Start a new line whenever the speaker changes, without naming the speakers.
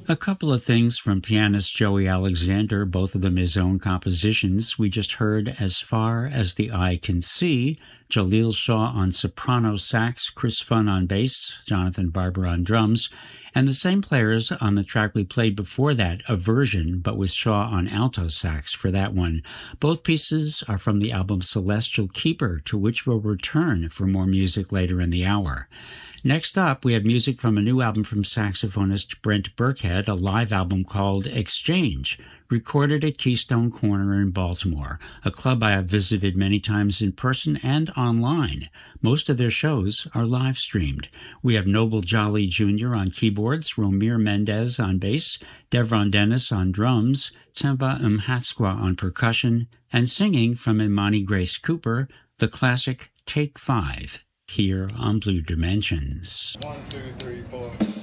A couple of things from pianist Joey Alexander, both of them his own compositions. We just heard As Far as the Eye Can See, Jaleel Shaw on soprano sax, Chris Funn on bass, Jonathan Barber on drums, and the same players on the track we played before that, a version, but with Shaw on alto sax for that one. Both pieces are from the album Celestial Keeper, to which we'll return for more music later in the hour. Next up, we have music from a new album from saxophonist Brent Burkhead, a live album called Exchange, recorded at Keystone Corner in Baltimore, a club I have visited many times in person and online. Most of their shows are live streamed. We have Noble Jolly Jr. on keyboards, Romir Mendez on bass, Devron Dennis on drums, Temba Mhatsqua on percussion, and singing from Imani Grace Cooper, the classic Take 5. Here on Blue Dimensions.
1, 2, 3, 4.